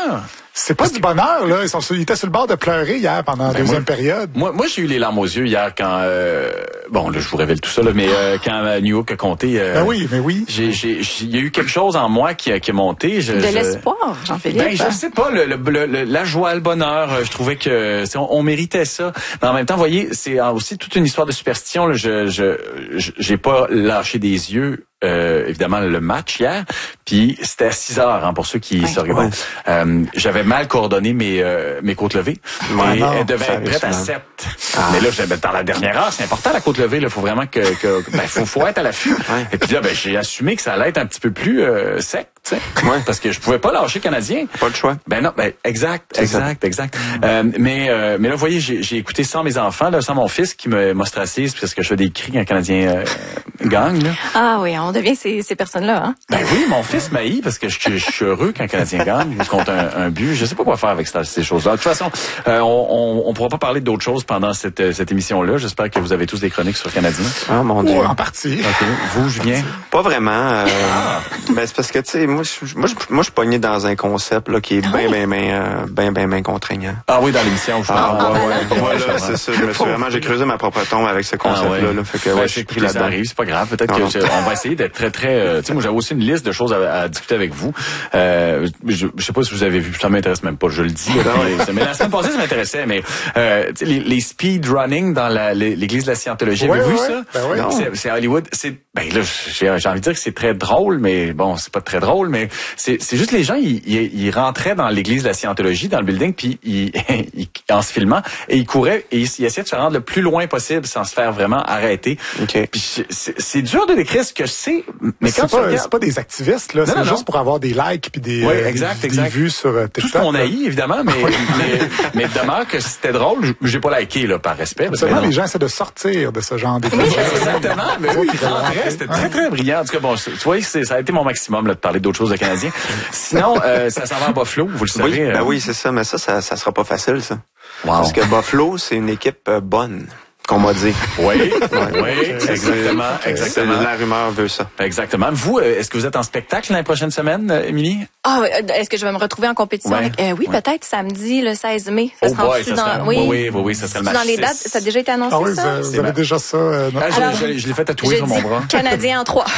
bonheur. C'est pas du bonheur, là. Ils étaient sur le bord de pleurer hier pendant la deuxième période. Moi, j'ai eu les larmes aux yeux hier quand... bon, là, je vous révèle tout ça, là, mais quand New York a compté... oui. Il y a eu quelque chose en moi qui a monté. De l'espoir, Jean-Philippe. Ben, je sais pas, la joie, le bonheur, je trouvais que on méritait ça. Mais en même temps, vous voyez, c'est aussi toute une histoire de superstition. Là. J'ai pas lâché des yeux... évidemment le match hier, puis c'était à 6h pour ceux qui se regardent. J'avais mal coordonné mes côtes levées. Et elles devaient être prêtes à 7. Mais là, dans la dernière heure, c'est important la côte levée. Il faut vraiment faut être à l'affût. Et puis là, j'ai assumé que ça allait être un petit peu plus sec. Parce que je pouvais pas lâcher Canadien. Pas le choix. Ben non, exact. Mais là, vous voyez, j'ai écouté sans mes enfants, là, sans mon fils qui m'ostracise parce que je fais des cris quand un Canadien gagne. Là. Ah oui, on devient ces personnes-là. Hein? Ben oui, mon fils m'haït parce que je suis heureux quand un Canadien gagne contre un but. Je sais pas quoi faire avec ces choses-là. De toute façon, on pourra pas parler d'autres choses pendant cette émission-là. J'espère que vous avez tous des chroniques sur le Canadien. Ah mon Dieu. En partie. Okay. Vous, Julien? Pas vraiment. Ben c'est parce que tu sais, moi je suis pogné dans un concept là qui est bien contraignant. Ah oui, dans l'émission. Voilà, c'est ça. J'ai creusé ma propre tombe avec ce concept-là. Fait que je suis pris là-dedans. Ça arrive, c'est pas grave. Peut-être on va essayer d'être très tu sais, moi j'avais aussi une liste de choses à discuter avec vous. Je sais pas si vous avez vu, ça m'intéresse même pas, je le dis. Mais la semaine passée, ça m'intéressait. Mais les speed running dans l'église de la Scientologie, avez-vous vu ça? C'est Hollywood. Là, j'ai envie de dire que c'est très drôle, mais bon, c'est pas très drôle, mais c'est juste les gens, ils rentraient dans l'église de la Scientologie, dans le building, puis en se filmant, et ils couraient, et ils essayaient de se rendre le plus loin possible sans se faire vraiment arrêter. Okay. Puis c'est dur de décrire ce que c'est, mais quand c'est pas des activistes, là. C'est juste pour avoir des likes puis des vues sur TikTok. Tout ce qu'on haït, évidemment, mais demeure que c'était drôle, j'ai pas liké, là, par respect. Seulement, les gens essaient de sortir de ce genre d'épisode. Exactement, mais oui, c'était très, très brillant. En tout cas, bon, tu vois, ça a été mon maximum, là, de parler d'autres choses de Canadiens. Sinon, ça s'en va à Buffalo, vous le savez. Oui, c'est ça, mais ça sera pas facile, ça. Wow. Parce que Buffalo, c'est une équipe bonne. Qu'on m'a dit. Oui, exactement. La rumeur veut ça. Exactement. Vous, est-ce que vous êtes en spectacle l'année prochaine semaine, Émilie? Est-ce que je vais me retrouver en compétition? Oui, peut-être samedi, le 16 mai. Ça se rend dans... Oui, ça serait le match. Dans les dates, ça a déjà été annoncé, ça? Vous avez déjà ça? Je l'ai fait tatouer sur mon bras. Canadien en 3.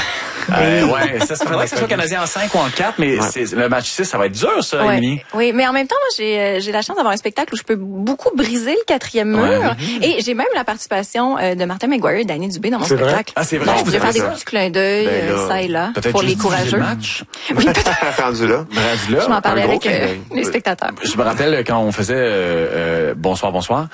Ça faudrait que ce soit Canadien en 5 ou en 4, mais le match 6, ça va être dur, ça, Émilie. Oui, mais en même temps, moi, j'ai la chance d'avoir un spectacle où je peux beaucoup briser le 4e mur. Et j'ai même la participation de Martin McGuire et Danny Dubé dans mon spectacle. Ah, c'est vrai? Donc, je vais faire des petits clins d'œil, ça et là, pour les courageux. Oui, peut-être. Rendu là. Je m'en parlais avec les spectateurs. Je me rappelle quand on faisait Bonsoir.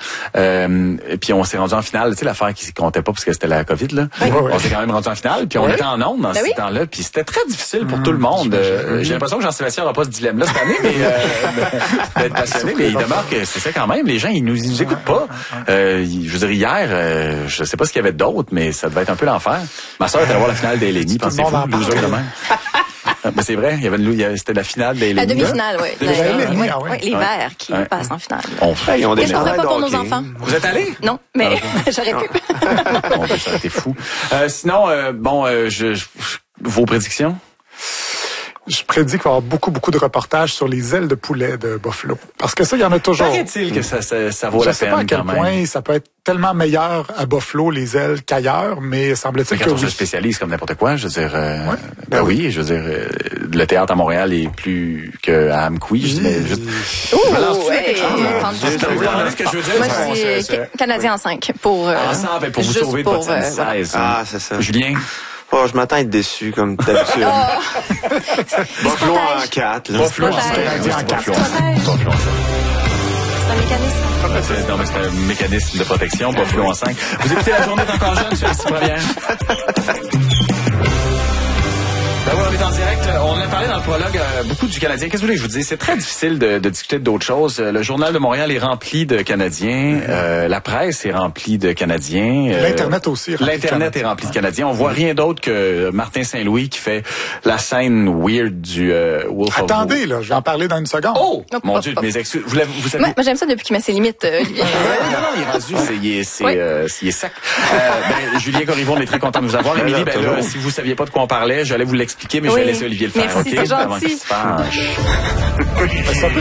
Et puis on s'est rendu en finale, tu sais, l'affaire qui comptait pas parce que c'était la COVID, là. On s'est quand même rendu en finale, puis on était en ondes dans ce temps-là, puis c'était très difficile pour tout le monde. J'ai l'impression que Jean-Sébastien n'aura pas ce dilemme-là cette année, mais d'être passionné, mais il demeure que c'est ça quand même. Les gens, ils nous écoutent pas. Je veux dire, hier, je sais pas ce qu'il y avait d'autre, mais ça devait être un peu l'enfer. Ma sœur était allée voir la finale d'Eleni, pensez-vous, loser de même. Mais c'est vrai, c'était la finale des La demi-finale, oui. Les Verts qui passent en finale. Qu'est-ce qu'on ferait pas pour nos enfants? Vous êtes allés? Non, mais j'aurais pu. Bon, ça a été fou. Sinon, vos prédictions? Je prédis qu'il va y avoir beaucoup de reportages sur les ailes de poulet de Buffalo. Parce que ça, il y en a toujours. Paraît-il que ça vaut la peine, quand même. Je sais pas à quel point ça peut être tellement meilleur à Buffalo, les ailes, qu'ailleurs, mais semble-t-il que on se spécialise comme n'importe quoi, je veux dire... oui, je veux dire, le théâtre à Montréal est plus qu'à Amqui, mais juste... Ce que je veux dire... Moi, je dis Canadien en 5 pour... pour vous sauver de votre 16. Ah, c'est ça. Julien? Oh, je m'attends à être déçu, comme d'habitude. Buffalo en 4. Buffalo en 5. C'est un mécanisme. C'est un mécanisme de protection. Buffalo en 5. Vous écoutez La Journée est encore jeune sur la première. Ben oui, on est en direct. On a parlé dans le prologue beaucoup du Canadien. Qu'est-ce que vous voulez que je vous dise? C'est très difficile de discuter d'autres choses. Le Journal de Montréal est rempli de Canadiens. La presse est remplie de Canadiens. L'Internet aussi. L'Internet est rempli de Canadiens. On voit rien d'autre que Martin Saint-Louis qui fait la scène weird du Wolf of Wall. Attendez, là, je vais en parler dans une seconde. Oh! Mon Dieu, mes excuses. Vous savez... Moi, j'aime ça depuis qu'il met ses limites. Non, il est rendu, il est sec. Julien Corriveau, on est très content de vous avoir. Émilie, si vous saviez pas de quoi on parlait, j'allais vous l'expliquer, mais je vais laisser Olivier le faire. Merci, c'est gentil. Avant qu'il se fâche.